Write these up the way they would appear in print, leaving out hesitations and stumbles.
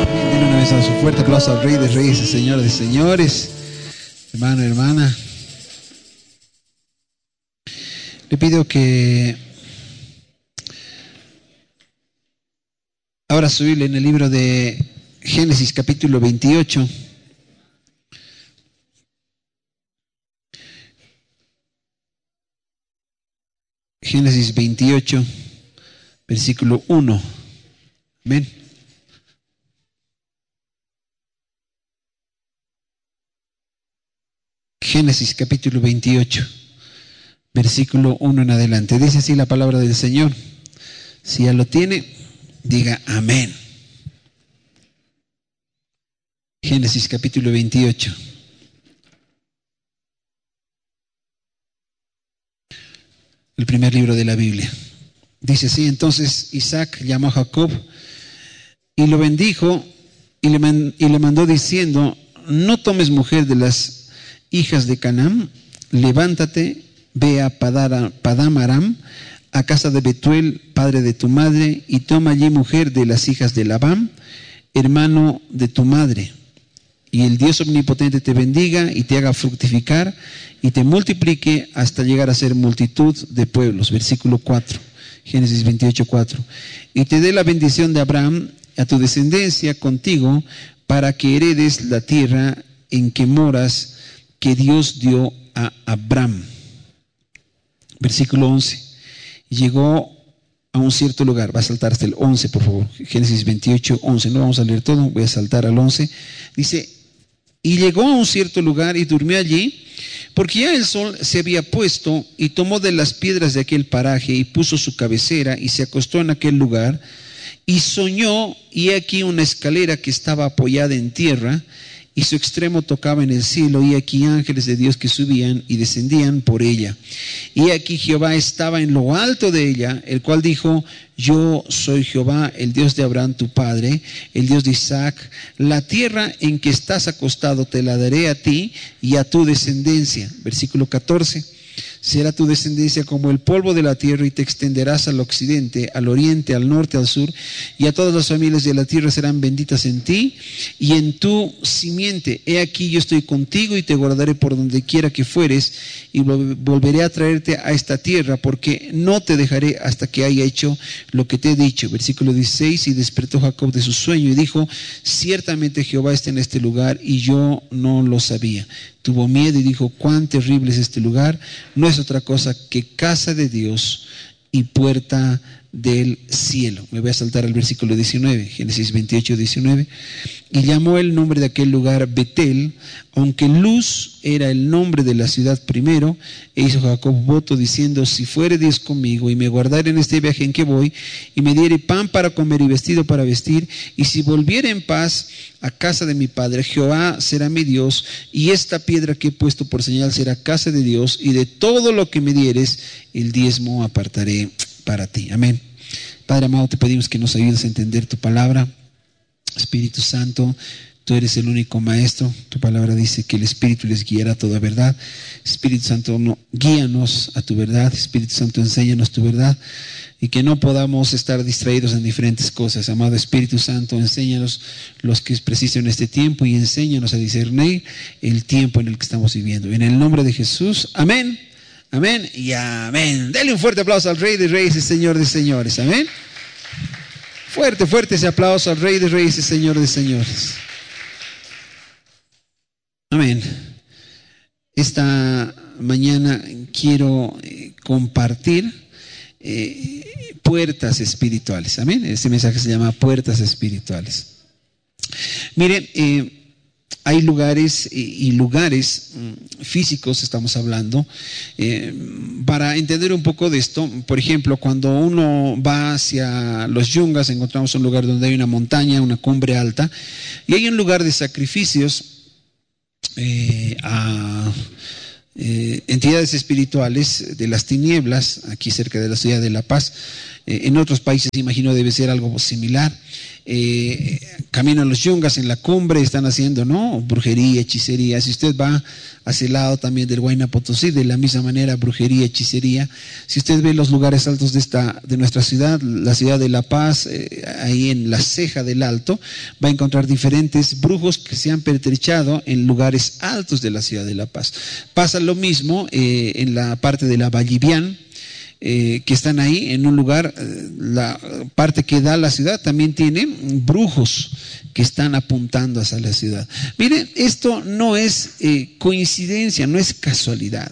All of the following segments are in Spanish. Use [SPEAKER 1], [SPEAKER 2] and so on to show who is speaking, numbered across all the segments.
[SPEAKER 1] Den una vez a su fuerte aplauso al Rey de Reyes y Señor de Señores. Hermano, hermana, le pido que ahora su Biblia en el libro de Génesis capítulo 28. Génesis 28, versículo 1. Amén. Génesis capítulo 28, versículo 1 en adelante. Dice así la palabra del Señor. Si ya lo tiene, diga amén. Génesis capítulo 28. El primer libro de la Biblia. Dice así: entonces Isaac llamó a Jacob y lo bendijo y le mandó diciendo: no tomes mujer de las hijas de Canaán, levántate, ve a Padán Aram, a casa de Betuel, padre de tu madre, y toma allí mujer de las hijas de Labán, hermano de tu madre. Y el Dios omnipotente te bendiga y te haga fructificar y te multiplique hasta llegar a ser multitud de pueblos. Versículo 4, Génesis 28, 4. Y te dé la bendición de Abraham a tu descendencia contigo, para que heredes la tierra en que moras, que Dios dio a Abraham. Versículo 11. Llegó a un cierto lugar. Va a saltar hasta el 11, por favor. Génesis 28, 11. No vamos a leer todo, voy a saltar al 11. Dice: y llegó a un cierto lugar y durmió allí, porque ya el sol se había puesto, y tomó de las piedras de aquel paraje y puso su cabecera y se acostó en aquel lugar, y soñó, y he aquí una escalera que estaba apoyada en tierra, y su extremo tocaba en el cielo, y aquí ángeles de Dios que subían y descendían por ella. Y aquí Jehová estaba en lo alto de ella, el cual dijo: yo soy Jehová, el Dios de Abraham tu padre, el Dios de Isaac. La tierra en que estás acostado te la daré a ti y a tu descendencia. Versículo 14. Será tu descendencia como el polvo de la tierra, y te extenderás al occidente, al oriente, al norte, al sur, y a todas las familias de la tierra serán benditas en ti y en tu simiente. He aquí yo estoy contigo y te guardaré por donde quiera que fueres, y volveré a traerte a esta tierra, porque no te dejaré hasta que haya hecho lo que te he dicho. Versículo 16. Y despertó Jacob de su sueño y dijo: ciertamente Jehová está en este lugar, y yo no lo sabía. Tuvo miedo y dijo: cuán terrible es este lugar. No es otra cosa que casa de Dios y puerta del cielo. Me voy a saltar al versículo 19, Génesis 28, 19. Y llamó el nombre de aquel lugar Betel, aunque Luz era el nombre de la ciudad primero. E hizo Jacob voto diciendo: si fuere Dios conmigo y me guardare en este viaje en que voy, y me diere pan para comer y vestido para vestir, y si volviere en paz a casa de mi padre, Jehová será mi Dios, y esta piedra que he puesto por señal será casa de Dios, y de todo lo que me dieres el diezmo apartaré para ti. Amén. Padre amado, te pedimos que nos ayudes a entender tu palabra. Espíritu Santo, tú eres el único maestro. Tu palabra dice que el Espíritu les guiará a toda verdad. Espíritu Santo, guíanos a tu verdad. Espíritu Santo, enséñanos tu verdad, y que no podamos estar distraídos en diferentes cosas. Amado Espíritu Santo, enséñanos los que es preciso en este tiempo, y enséñanos a discernir el tiempo en el que estamos viviendo. En el nombre de Jesús, amén. Amén y amén. Dele un fuerte aplauso al Rey de Reyes y Señor de Señores. Amén. Fuerte, fuerte ese aplauso al Rey de Reyes y Señor de Señores. Amén. Esta mañana quiero compartir puertas espirituales. Amén. Este mensaje se llama puertas espirituales. Mire, hay lugares y lugares físicos, estamos hablando, para entender un poco de esto. Por ejemplo, cuando uno va hacia los Yungas, encontramos un lugar donde hay una montaña, una cumbre alta, y hay un lugar de sacrificios a entidades espirituales de las tinieblas, aquí cerca de la ciudad de La Paz. En otros países, imagino, debe ser algo similar. camino a los Yungas, en la cumbre, están haciendo, ¿no?, brujería, hechicería. Si usted va hacia el lado también del Huayna Potosí, de la misma manera, brujería, hechicería. Si usted ve los lugares altos de nuestra ciudad, la ciudad de La Paz, ahí en la ceja del Alto, va a encontrar diferentes brujos que se han pertrechado en lugares altos de la ciudad de La Paz. Pasa lo mismo en la parte de la Vallivian, que están ahí en un lugar, la parte que da a la ciudad también tiene brujos que están apuntando hacia la ciudad. Miren, esto no es coincidencia, no es casualidad.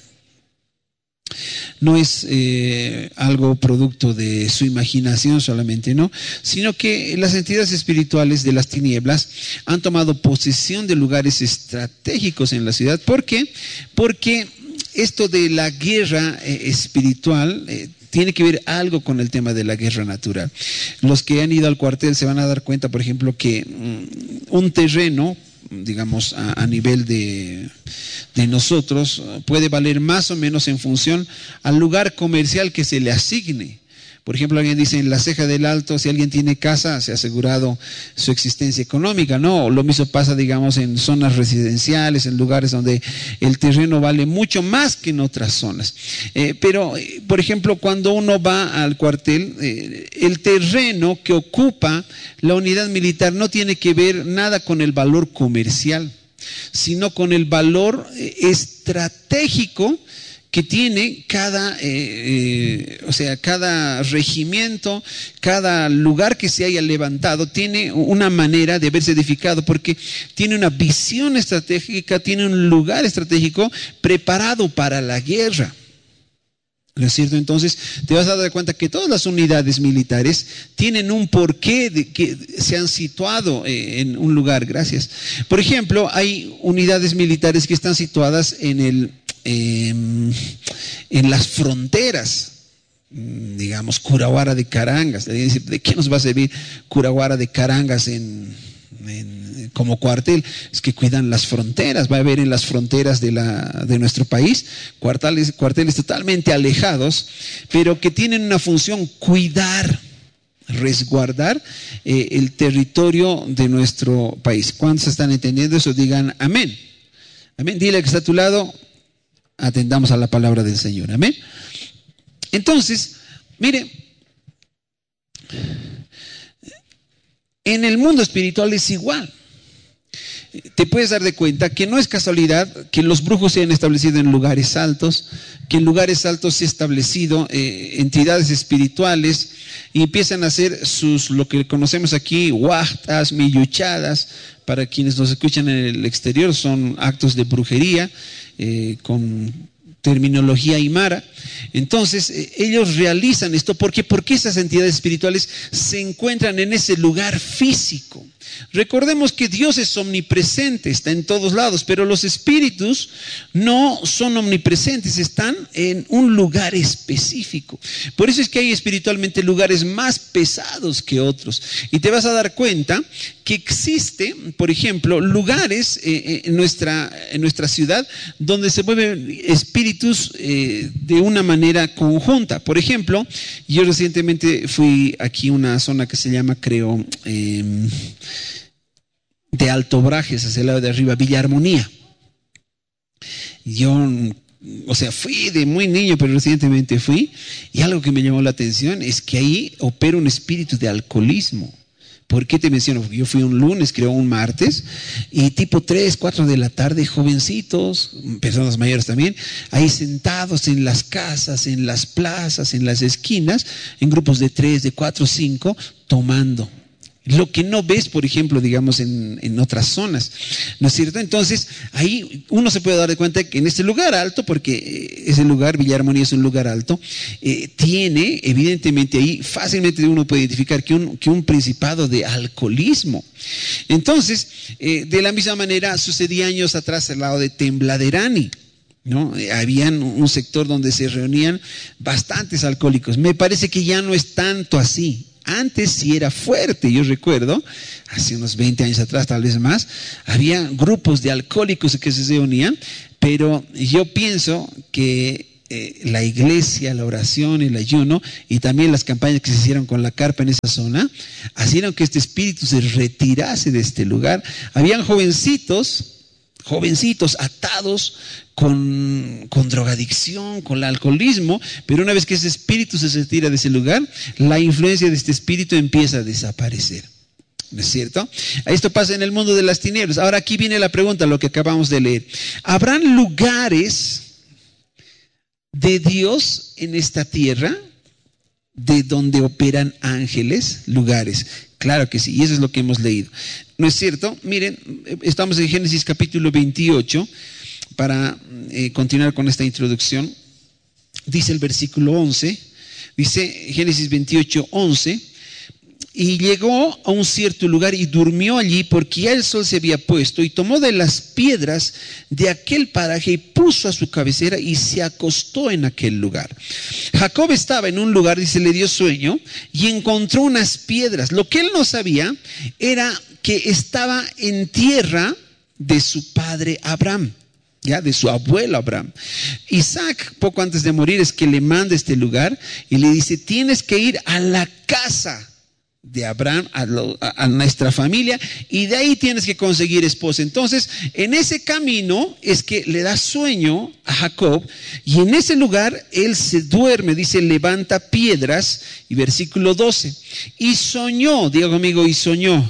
[SPEAKER 1] No es algo producto de su imaginación solamente, ¿no? Sino que las entidades espirituales de las tinieblas han tomado posesión de lugares estratégicos en la ciudad. ¿Por qué? Porque esto de la guerra espiritual tiene que ver algo con el tema de la guerra natural. Los que han ido al cuartel se van a dar cuenta, por ejemplo, que un terreno, digamos, a nivel de nosotros, puede valer más o menos en función al lugar comercial que se le asigne. Por ejemplo, alguien dice en la ceja del Alto, si alguien tiene casa, se ha asegurado su existencia económica, ¿no? Lo mismo pasa, digamos, en zonas residenciales, en lugares donde el terreno vale mucho más que en otras zonas. Pero, por ejemplo, cuando uno va al cuartel, el terreno que ocupa la unidad militar no tiene que ver nada con el valor comercial, sino con el valor estratégico que tiene cada regimiento, cada lugar que se haya levantado, tiene una manera de haberse edificado, porque tiene una visión estratégica, tiene un lugar estratégico preparado para la guerra. ¿No es cierto? Entonces te vas a dar cuenta que todas las unidades militares tienen un porqué de que se han situado en un lugar. Gracias. Por ejemplo, hay unidades militares que están situadas en las fronteras, digamos, Curahuara de Carangas. ¿De qué nos va a servir Curahuara de Carangas como cuartel? Es que cuidan las fronteras. Va a haber en las fronteras de nuestro país cuarteles totalmente alejados, pero que tienen una función: cuidar, resguardar el territorio de nuestro país. ¿Cuántos están entendiendo eso? Digan amén. Amén. Dile al que está a tu lado: atendamos a la palabra del Señor. Amén. Entonces, mire, en el mundo espiritual es igual. Te puedes dar de cuenta que no es casualidad que los brujos se hayan establecido en lugares altos, que en lugares altos se han establecido entidades espirituales y empiezan a hacer lo que conocemos aquí, huastas, milluchadas. Para quienes nos escuchan en el exterior, son actos de brujería con terminología aymara. Entonces ellos realizan esto porque esas entidades espirituales se encuentran en ese lugar físico. Recordemos que Dios es omnipresente, está en todos lados, pero los espíritus no son omnipresentes, están en un lugar específico. Por eso es que hay espiritualmente lugares más pesados que otros. Y te vas a dar cuenta que existe, por ejemplo, lugares en nuestra ciudad donde se mueven espíritus de una manera conjunta. Por ejemplo, yo recientemente fui aquí a una zona que se llama, creo, de Alto Brajes, hacia el lado de arriba, Villa Armonía. Yo, fui de muy niño, pero recientemente fui, y algo que me llamó la atención es que ahí opera un espíritu de alcoholismo. ¿Por qué te menciono? Porque yo fui un lunes, creo un martes, y tipo 3, 4 de la tarde, jovencitos, personas mayores también, ahí sentados en las casas, en las plazas, en las esquinas, en grupos de 3, de 4, 5, tomando. Lo que no ves, por ejemplo, digamos, en otras zonas, ¿no es cierto? Entonces, ahí uno se puede dar cuenta que en este lugar alto, porque ese lugar, Villa Armonía, es un lugar alto, tiene, evidentemente, ahí fácilmente uno puede identificar que un principado de alcoholismo. Entonces, de la misma manera, sucedía años atrás al lado de Tembladerani, ¿no? Habían un sector donde se reunían bastantes alcohólicos. Me parece que ya no es tanto así. Antes sí era fuerte. Yo recuerdo, hace unos 20 años atrás, tal vez más, había grupos de alcohólicos que se reunían, pero yo pienso que la iglesia, la oración, el ayuno y también las campañas que se hicieron con la carpa en esa zona, hicieron que este espíritu se retirase de este lugar. Habían jovencitos atados con drogadicción, con el alcoholismo, pero una vez que ese espíritu se retira de ese lugar, la influencia de este espíritu empieza a desaparecer. ¿No es cierto? Esto pasa en el mundo de las tinieblas. Ahora aquí viene la pregunta, lo que acabamos de leer. ¿Habrán lugares de Dios en esta tierra de donde operan ángeles? Lugares. Claro que sí, y eso es lo que hemos leído. ¿No es cierto? Miren, estamos en Génesis capítulo 28 para continuar con esta introducción. Dice el versículo 11, dice Génesis 28, 11. Y llegó a un cierto lugar y durmió allí porque ya el sol se había puesto, y tomó de las piedras de aquel paraje y puso a su cabecera y se acostó en aquel lugar. Jacob estaba en un lugar, dice, le dio sueño y encontró unas piedras. Lo que él no sabía era que estaba en tierra de su padre Abraham, ya de su abuelo Abraham. Isaac, poco antes de morir, es que le manda este lugar y le dice: tienes que ir a la casa de Abraham, a nuestra familia, y de ahí tienes que conseguir esposa. Entonces, en ese camino es que le da sueño a Jacob, y en ese lugar él se duerme, dice, levanta piedras, y versículo 12, y soñó, diga conmigo, y soñó,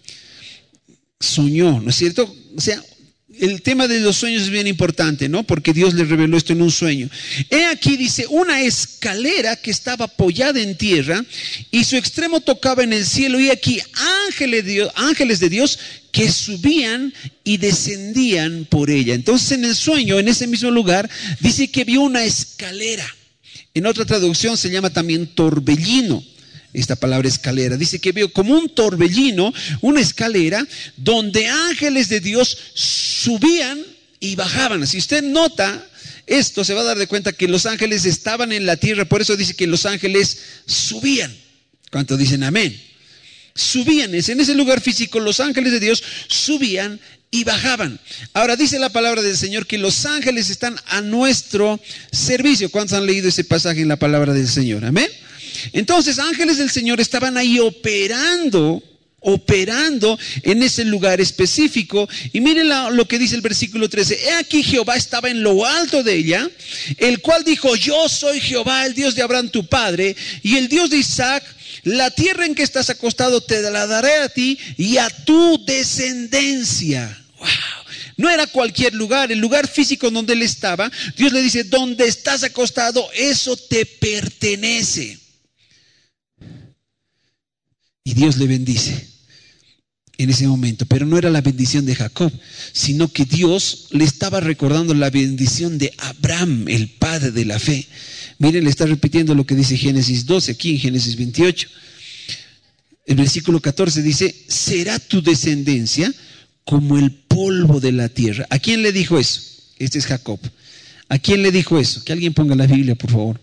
[SPEAKER 1] ¿no es cierto? O sea, el tema de los sueños es bien importante, ¿no? Porque Dios le reveló esto en un sueño. He aquí, dice, una escalera que estaba apoyada en tierra y su extremo tocaba en el cielo, y aquí ángeles de Dios que subían y descendían por ella. Entonces, en el sueño, en ese mismo lugar, dice que vio una escalera. En otra traducción se llama también torbellino. Esta palabra escalera, dice que veo como un torbellino, una escalera donde ángeles de Dios subían y bajaban. Si usted nota esto, se va a dar de cuenta que los ángeles estaban en la tierra, por eso dice que los ángeles subían. ¿Cuántos dicen amén? Subían, en ese lugar físico los ángeles de Dios subían y bajaban. Ahora dice la palabra del Señor que los ángeles están a nuestro servicio. ¿Cuántos han leído ese pasaje en la palabra del Señor? Amén. Entonces, ángeles del Señor estaban ahí operando en ese lugar específico. Y miren lo que dice el versículo 13. He aquí Jehová estaba en lo alto de ella, el cual dijo: yo soy Jehová, el Dios de Abraham tu padre, y el Dios de Isaac. La tierra en que estás acostado te la daré a ti y a tu descendencia. Wow. No era cualquier lugar, el lugar físico donde él estaba. Dios le dice: donde estás acostado, eso te pertenece. Y Dios le bendice en ese momento, pero no era la bendición de Jacob, sino que Dios le estaba recordando la bendición de Abraham, el padre de la fe. Miren, le está repitiendo lo que dice Génesis 12, aquí en Génesis 28. El versículo 14 dice: será tu descendencia como el polvo de la tierra. ¿A quién le dijo eso? Este es Jacob. ¿A quién le dijo eso? Que alguien ponga la Biblia, por favor.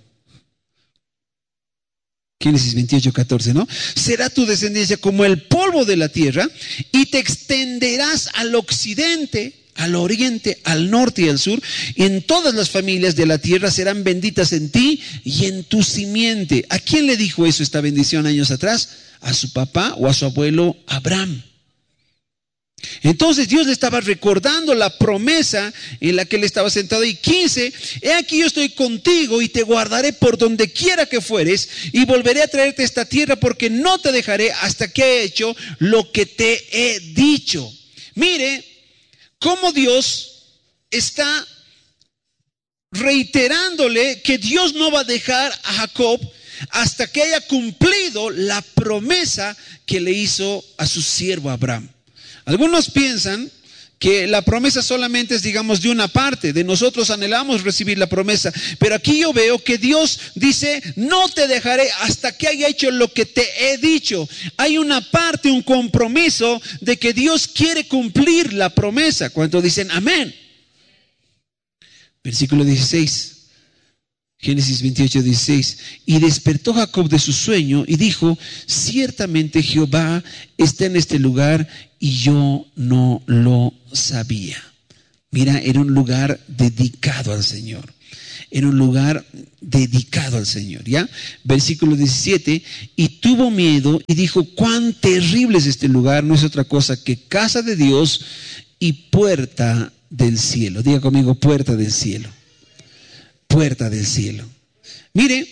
[SPEAKER 1] Génesis 28, 14, ¿no? Será tu descendencia como el polvo de la tierra, y te extenderás al occidente, al oriente, al norte y al sur, y en todas las familias de la tierra serán benditas en ti y en tu simiente. ¿A quién le dijo eso, esta bendición, años atrás? ¿A su papá o a su abuelo Abraham? Entonces Dios le estaba recordando la promesa en la que él estaba sentado. Y 15, he aquí yo estoy contigo y te guardaré por donde quiera que fueres, y volveré a traerte a esta tierra, porque no te dejaré hasta que haya hecho lo que te he dicho. Mire cómo Dios está reiterándole que Dios no va a dejar a Jacob hasta que haya cumplido la promesa que le hizo a su siervo Abraham. Algunos piensan que la promesa solamente es, digamos, de una parte. De nosotros anhelamos recibir la promesa, pero aquí yo veo que Dios dice: no te dejaré hasta que haya hecho lo que te he dicho. Hay una parte, un compromiso de que Dios quiere cumplir la promesa. ¿Cuántos dicen amén? Versículo 16. Génesis 28, 16. Y despertó Jacob de su sueño y dijo: ciertamente Jehová está en este lugar y yo no lo sabía. Mira, era un lugar dedicado al Señor. era un lugar dedicado al Señor, ¿ya? Versículo 17, y tuvo miedo y dijo, cuán terrible es este lugar, no es otra cosa que casa de Dios y puerta del cielo. Diga conmigo, puerta del cielo. Puerta del cielo. Mire,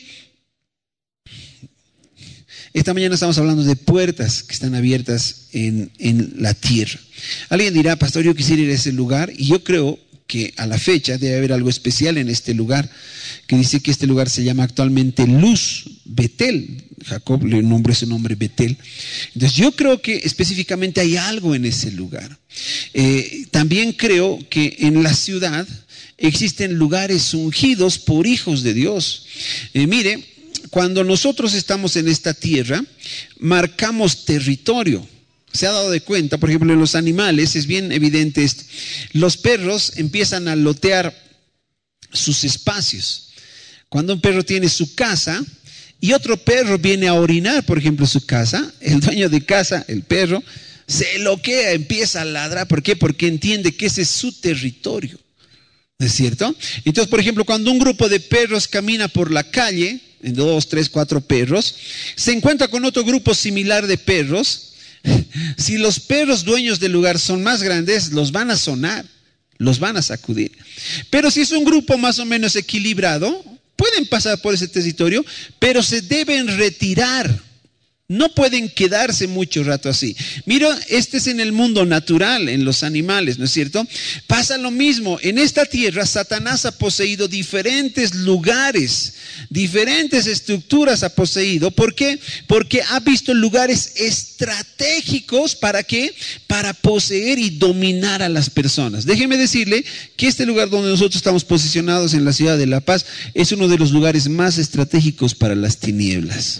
[SPEAKER 1] esta mañana estamos hablando de puertas que están abiertas en la tierra. Alguien dirá, pastor, yo quisiera ir a ese lugar, y yo creo que a la fecha debe haber algo especial en este lugar, que dice que este lugar se llama actualmente Luz Betel. Jacob le nombró ese nombre Betel. Entonces yo creo que específicamente hay algo en ese lugar. También creo que en la ciudad existen lugares ungidos por hijos de Dios. Mire, cuando nosotros estamos en esta tierra, marcamos territorio. Se ha dado de cuenta, por ejemplo, en los animales es bien evidente esto. Los perros empiezan a lotear sus espacios. Cuando un perro tiene su casa y otro perro viene a orinar, por ejemplo, su casa, el dueño de casa, el perro, se loquea, empieza a ladrar. ¿Por qué? Porque entiende que ese es su territorio. ¿No es cierto? Entonces, por ejemplo, cuando un grupo de perros camina por la calle, en 2, 3, 4 perros, se encuentra con otro grupo similar de perros. Si los perros dueños del lugar son más grandes, los van a sonar, los van a sacudir. Pero si es un grupo más o menos equilibrado, pueden pasar por ese territorio, pero se deben retirar. No pueden quedarse mucho rato así. Mira, este es en el mundo natural, en los animales, ¿no es cierto? Pasa lo mismo. En esta tierra, Satanás ha poseído diferentes lugares, diferentes estructuras ha poseído. ¿Por qué? Porque ha visto lugares estratégicos. ¿Para qué? Para poseer y dominar a las personas. Déjeme decirle que este lugar donde nosotros estamos posicionados en la ciudad de La Paz es uno de los lugares más estratégicos para las tinieblas.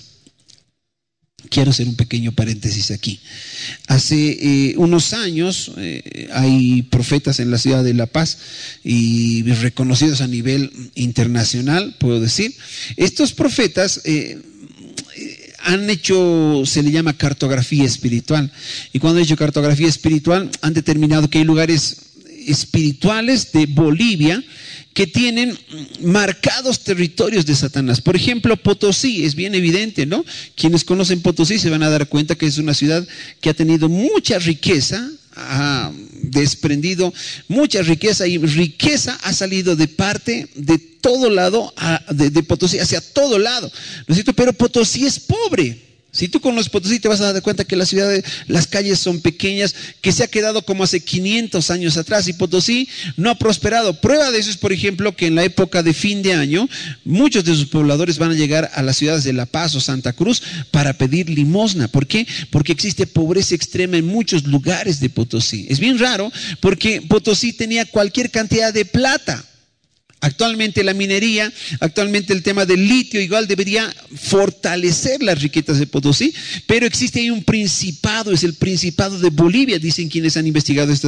[SPEAKER 1] Quiero hacer un pequeño paréntesis aquí. Hace unos años hay profetas en la ciudad de La Paz y reconocidos a nivel internacional, puedo decir. Estos profetas han hecho, se le llama cartografía espiritual. Y cuando han hecho cartografía espiritual, han determinado que hay lugares espirituales de Bolivia que tienen marcados territorios de Satanás. Por ejemplo, Potosí, es bien evidente, ¿no? Quienes conocen Potosí se van a dar cuenta que es una ciudad que ha tenido mucha riqueza, ha desprendido mucha riqueza, y riqueza ha salido de parte de todo lado, de Potosí hacia todo lado, ¿no es cierto? Pero Potosí es pobre. Si tú conoces Potosí, te vas a dar cuenta que la ciudad, las calles son pequeñas, que se ha quedado como hace 500 años atrás, y Potosí no ha prosperado. Prueba de eso es, por ejemplo, que en la época de fin de año, muchos de sus pobladores van a llegar a las ciudades de La Paz o Santa Cruz para pedir limosna. ¿Por qué? Porque existe pobreza extrema en muchos lugares de Potosí. Es bien raro, porque Potosí tenía cualquier cantidad de plata. Actualmente la minería, actualmente el tema del litio igual debería fortalecer las riquezas de Potosí, pero existe ahí un principado, es el Principado de Bolivia, dicen quienes han investigado esto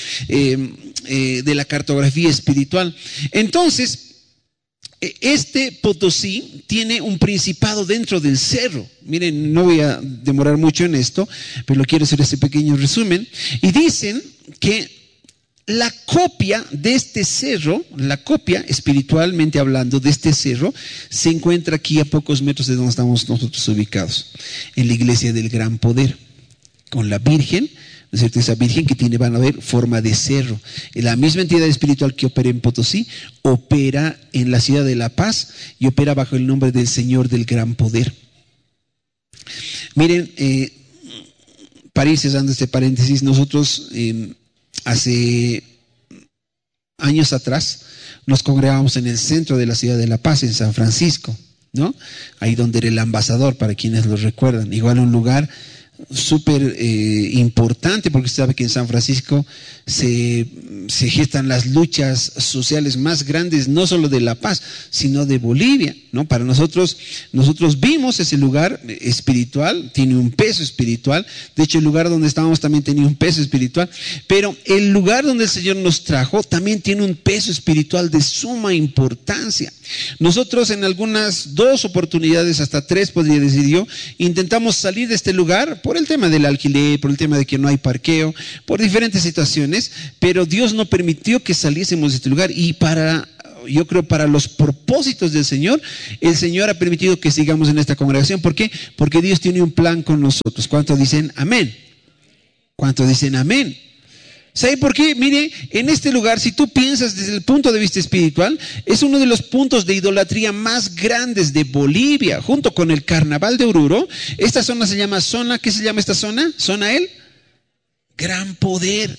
[SPEAKER 1] de la cartografía espiritual. Entonces, este Potosí tiene un principado dentro del cerro. Miren, no voy a demorar mucho en esto, pero quiero hacer este pequeño resumen. Y dicen que la copia de este cerro, la copia espiritualmente hablando de este cerro, se encuentra aquí a pocos metros de donde estamos nosotros ubicados, en la iglesia del Gran Poder, con la Virgen, ¿no es cierto? Esa Virgen que tiene, van a ver, forma de cerro. La misma entidad espiritual que opera en Potosí, opera en la ciudad de La Paz y opera bajo el nombre del Señor del Gran Poder. Miren, para ir cerrando este paréntesis, nosotros hace años atrás nos congregamos en el centro de la ciudad de La Paz, en San Francisco, ¿no? Ahí donde era el ambasador, para quienes lo recuerdan. Igual un lugar súper importante, porque usted sabe que en San Francisco se gestan las luchas sociales más grandes, no solo de La Paz, sino de Bolivia, ¿no? Para nosotros vimos ese lugar espiritual, tiene un peso espiritual. De hecho, el lugar donde estábamos también tenía un peso espiritual, pero el lugar donde el Señor nos trajo también tiene un peso espiritual de suma importancia. Nosotros en algunas 2 oportunidades, hasta 3 podría decir yo, intentamos salir de este lugar por el tema del alquiler, por el tema de que no hay parqueo, por diferentes situaciones, pero Dios no permitió que saliésemos de este lugar. Y para yo creo para los propósitos del Señor, el Señor ha permitido que sigamos en esta congregación. ¿Por qué? Porque Dios tiene un plan con nosotros. ¿Cuántos dicen amén? ¿Cuántos dicen amén? ¿Sabe por qué? Mire, en este lugar, si tú piensas desde el punto de vista espiritual, es uno de los puntos de idolatría más grandes de Bolivia, junto con el Carnaval de Oruro. Esta zona se llama zona, ¿qué se llama esta zona? ¿Zona el? Gran poder.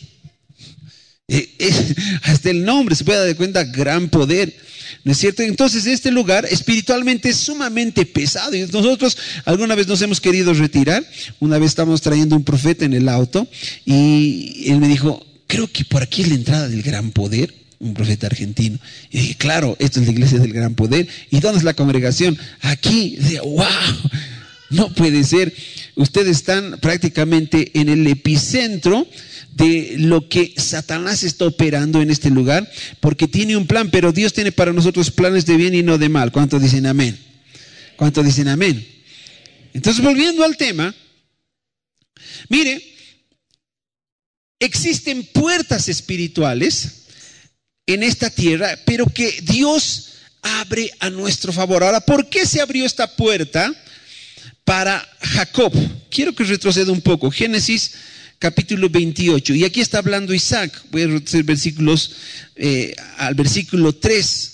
[SPEAKER 1] Hasta el nombre se puede dar cuenta, gran poder, ¿no es cierto? Entonces este lugar espiritualmente es sumamente pesado, y nosotros alguna vez nos hemos querido retirar. Una vez estábamos trayendo un profeta en el auto y él me dijo, creo que por aquí es la entrada del gran poder, un profeta argentino. Y dije, claro, esto es la iglesia del gran poder. ¿Y dónde es la congregación? Aquí. Y dije, wow, no puede ser. Ustedes están prácticamente en el epicentro de lo que Satanás está operando en este lugar, porque tiene un plan, pero Dios tiene para nosotros planes de bien y no de mal. ¿Cuántos dicen amén? ¿Cuántos dicen amén? Entonces, volviendo al tema, mire, existen puertas espirituales en esta tierra, pero que Dios abre a nuestro favor. Ahora, ¿por qué se abrió esta puerta para Jacob? Quiero que retroceda un poco. Génesis capítulo 28. Y aquí está hablando Isaac. Voy a retroceder versículos al versículo 3.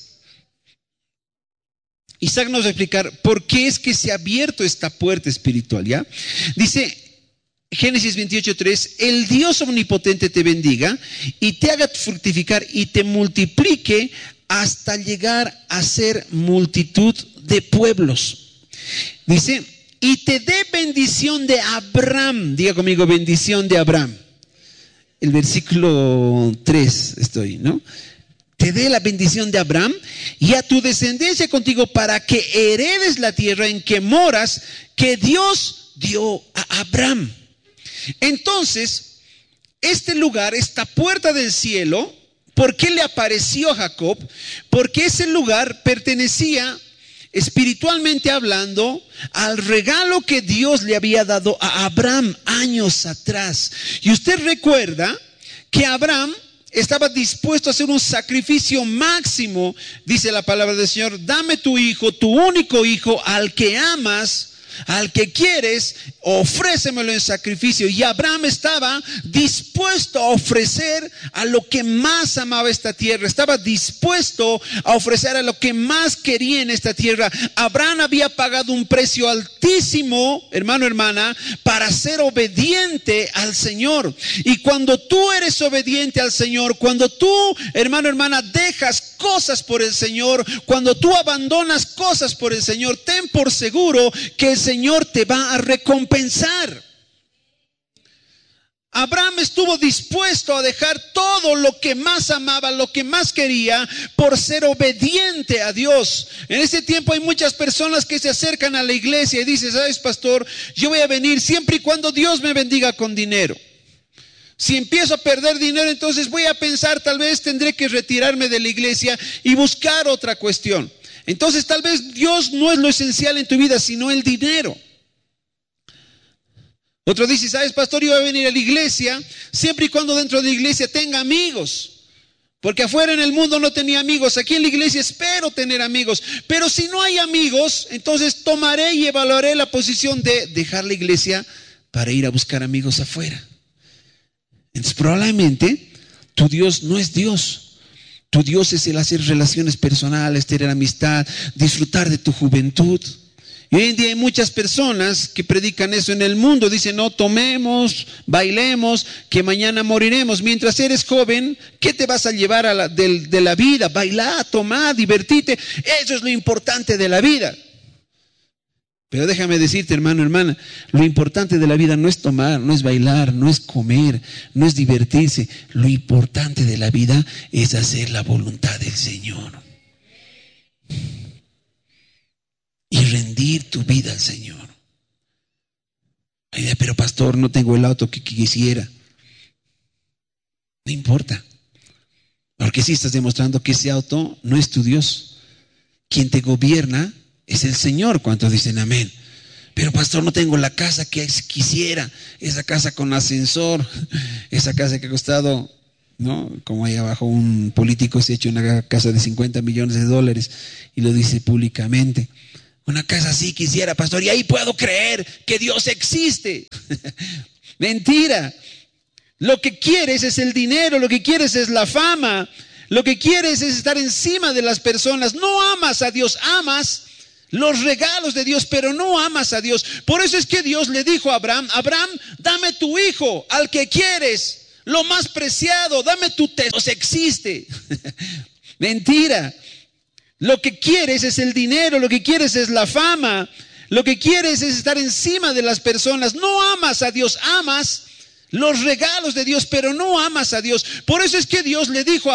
[SPEAKER 1] Isaac nos va a explicar por qué es que se ha abierto esta puerta espiritual, ¿ya? Dice Génesis 28:3, el Dios omnipotente te bendiga y te haga fructificar y te multiplique hasta llegar a ser multitud de pueblos. Dice, y te dé bendición de Abraham. Diga conmigo, bendición de Abraham. El versículo 3 estoy, ¿no? Te dé la bendición de Abraham y a tu descendencia contigo para que heredes la tierra en que moras, que Dios dio a Abraham. Entonces, este lugar, esta puerta del cielo, ¿por qué le apareció a Jacob? Porque ese lugar pertenecía, espiritualmente hablando, al regalo que Dios le había dado a Abraham años atrás. Y usted recuerda que Abraham estaba dispuesto a hacer un sacrificio máximo. Dice la palabra del Señor, dame tu hijo, tu único hijo, al que amas, al que quieres, ofrécemelo en sacrificio. Y Abraham estaba dispuesto a ofrecer a lo que más amaba esta tierra, estaba dispuesto a ofrecer a lo que más quería en esta tierra. Abraham había pagado un precio altísimo, hermano, hermana, para ser obediente al Señor. Y cuando tú eres obediente al Señor, cuando tú, hermano, hermana, dejas cosas por el Señor, cuando tú abandonas cosas por el Señor, ten por seguro que el Señor te va a recompensar. Abraham estuvo dispuesto a dejar todo lo que más amaba, lo que más quería, por ser obediente a Dios. En este tiempo hay muchas personas que se acercan a la iglesia y dicen, ¿sabes, pastor? Yo voy a venir siempre y cuando Dios me bendiga con dinero. Si empiezo a perder dinero, entonces voy a pensar, tal vez tendré que retirarme de la iglesia y buscar otra cuestión. Entonces tal vez Dios no es lo esencial en tu vida, sino el dinero. Otro dice, ¿sabes, pastor? Yo voy a venir a la iglesia siempre y cuando dentro de la iglesia tenga amigos. Porque afuera en el mundo no tenía amigos. Aquí en la iglesia espero tener amigos. Pero si no hay amigos, entonces tomaré y evaluaré la posición de dejar la iglesia para ir a buscar amigos afuera. Entonces probablemente tu Dios no es Dios. Tu Dios es el hacer relaciones personales, tener amistad, disfrutar de tu juventud. Y hoy en día hay muchas personas que predican eso en el mundo. Dicen, no tomemos, bailemos, que mañana moriremos. Mientras eres joven, ¿qué te vas a llevar de la vida? Bailar, tomar, divertirte. Eso es lo importante de la vida. Pero déjame decirte, hermano, hermana, lo importante de la vida no es tomar, no es bailar, no es comer, no es divertirse. Lo importante de la vida es hacer la voluntad del Señor. Y rendir tu vida al Señor. Ay, pero pastor, no tengo el auto que quisiera. No importa. Porque si estás demostrando que ese auto no es tu Dios. Quien te gobierna es el Señor. ¿Cuántos dicen amén? Pero pastor, no tengo la casa que quisiera. Esa casa con ascensor. Esa casa que ha costado ¿no? Como ahí abajo un político se ha hecho una casa de $50 millones y lo dice públicamente. Una casa así quisiera, pastor, y ahí puedo creer que Dios existe. Mentira. Lo que quieres es el dinero, lo que quieres es la fama, lo que quieres es estar encima de las personas. No amas a Dios, amas los regalos de Dios, pero no amas a Dios. Por eso es que Dios le dijo a Abraham, Abraham, dame tu hijo, al que quieres, lo más preciado, dame tu tesoro. Dios existe. Mentira. Lo que quieres es el dinero, lo que quieres es la fama, lo que quieres es estar encima de las personas. No amas a Dios, amas los regalos de Dios, pero no amas a Dios. Por eso es que Dios le dijo a